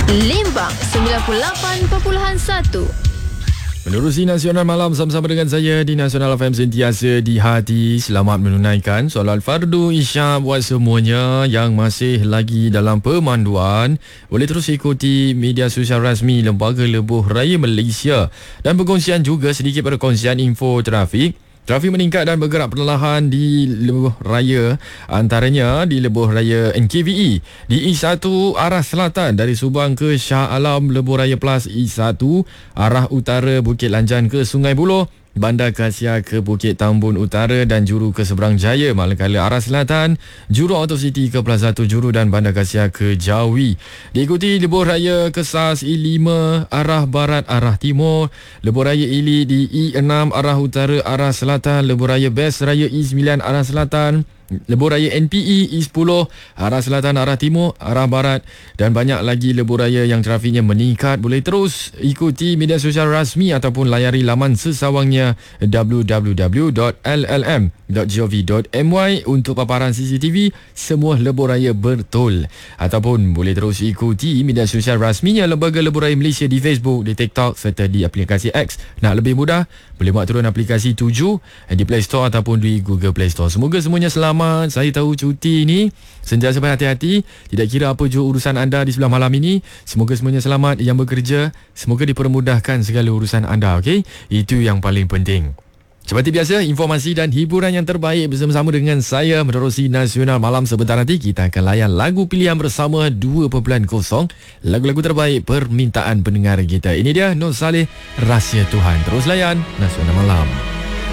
Limbang 98.1. Menerusi Nasional Malam sama-sama dengan saya di Nasional FM sentiasa di hati. Selamat menunaikan solat fardu Isya buat semuanya yang masih lagi dalam pemanduan. Boleh terus ikuti media sosial rasmi Lembaga Lebuh Raya Malaysia dan perkongsian juga sedikit perkongsian info trafik. Trafik meningkat dan bergerak perlahan di Lebuh Raya, antaranya di Lebuh Raya NKVE di E1 arah selatan dari Subang ke Shah Alam, Lebuh Raya Plus E1 arah utara Bukit Lanjan ke Sungai Buloh, Bandar Kasia ke Bukit Tambun Utara dan juru ke Seberang Jaya. Manakala arah selatan, juru Auto City ke Plaza 1 Juru dan Bandar Kasia ke Jawi. Diikuti Lebuh Raya Kesas E5 arah barat arah timur, Lebuh Raya Ili di E6 arah utara arah selatan, Lebuh Raya Best Raya E9 arah selatan, Lebuh Raya NPE E10 arah selatan arah timur arah barat dan banyak lagi lebuh raya yang trafiknya meningkat. Boleh terus ikuti media sosial rasmi ataupun layari laman sesawangnya www.llm.gov.my untuk paparan CCTV semua lebuh raya betul. Ataupun boleh terus ikuti media sosial rasminya Lembaga Lebuh Raya Malaysia di Facebook, di TikTok serta di aplikasi X. Nak lebih mudah, boleh buat turun aplikasi 7 di Play Store ataupun di Google Play Store. Semoga semuanya selamat. Saya tahu cuti ini sentiasa berhati-hati, tidak kira apa jua urusan anda di sebelah malam ini. Semoga semuanya selamat yang bekerja, semoga dipermudahkan segala urusan anda, okey? Itu yang paling penting. Seperti biasa, informasi dan hiburan yang terbaik bersama-sama dengan saya menerusi Nasional Malam. Sebentar nanti kita akan layan lagu pilihan bersama 2.0, lagu-lagu terbaik permintaan pendengar kita. Ini dia Nur Saleh, Rahsia Tuhan. Terus layan Nasional Malam.